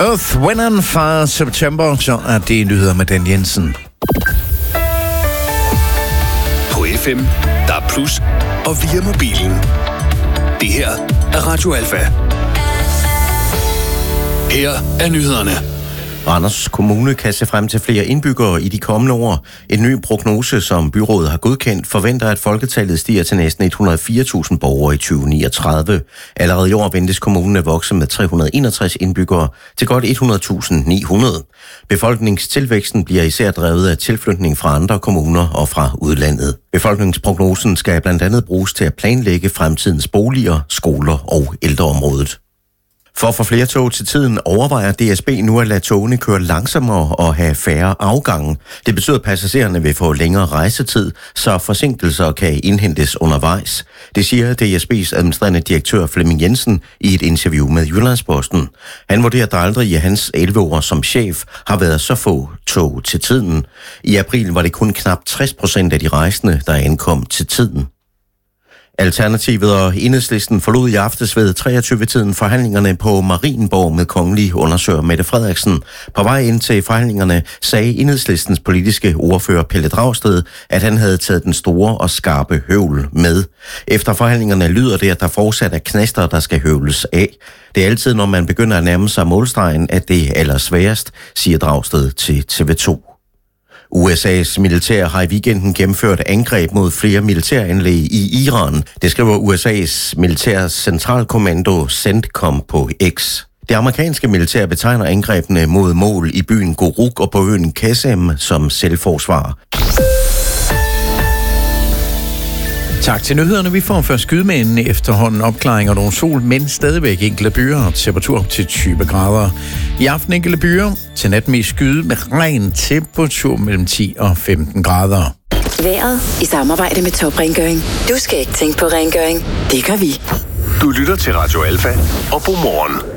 Earth, Wind and Fire, September, så er det nyheder med Dan Jensen. På FM, der er plus, og via mobilen. Det her er Radio Alfa. Her er nyhederne. Randers Kommune kan se frem til flere indbyggere i de kommende år. En ny prognose, som byrådet har godkendt, forventer, at folketallet stiger til næsten 104.000 borgere i 2039. Allerede i år ventes kommunen at vokse med 361 indbyggere til godt 100.900. Befolkningstilvæksten bliver især drevet af tilflytning fra andre kommuner og fra udlandet. Befolkningsprognosen skal blandt andet bruges til at planlægge fremtidens boliger, skoler og ældreområdet. For at få flere tog til tiden overvejer DSB nu at lade togene køre langsommere og have færre afgange. Det betyder, at passagererne vil få længere rejsetid, så forsinkelser kan indhentes undervejs. Det siger DSB's administrerende direktør Flemming Jensen i et interview med Jyllandsposten. Han vurderer, at der aldrig i hans 11 år som chef har været så få tog til tiden. I april var det kun knap 60% af de rejsende, der ankom til tiden. Alternativet og Enhedslisten forlod i aftes ved 23-tiden forhandlingerne på Marienborg med kongelig undersøger Mette Frederiksen. På vej ind til forhandlingerne sagde Enhedslistens politiske ordfører Pelle Dragsted, at han havde taget den store og skarpe høvl med. Efter forhandlingerne lyder det, at der fortsat er knaster, der skal høvles af. Det er altid, når man begynder at nærme sig målstregen, at det er allersværest, siger Dragsted til TV2. USA's militær har i weekenden gennemført angreb mod flere militæranlæg i Iran. Det skriver USA's militære centralkommando CENTCOM på X. Det amerikanske militær betegner angrebene mod mål i byen Goruk og på øen Qasem som selvforsvar. Tak til nyhederne. Vi får først skyde med en efterhånden opklaring og nogle sol, men stadigvæk enkelte byer. Temperatur op til 20 grader. I aften enkelte byer. Til nat mest skyde med regn. Temperatur mellem 10 og 15 grader. Vejret i samarbejde med Top Rengøring. Du skal ikke tænke på rengøring. Det gør vi. Du lytter til Radio Alfa og God morgen.